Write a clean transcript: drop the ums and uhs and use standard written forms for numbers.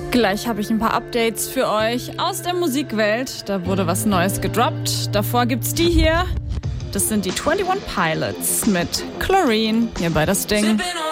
Gleich habe ich ein paar Updates für euch aus der Musikwelt. Da wurde was Neues gedroppt. Davor gibt's die hier. Das sind die 21 Pilots mit Chlorine hier bei das Ding.